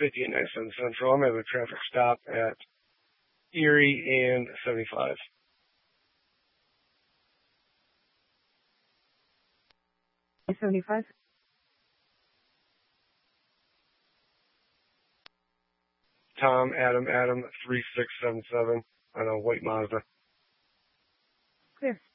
5897 Central. I'm having a traffic stop at Erie and 75. I-75. Tom, Adam, 3677 on a white Mazda. Clear.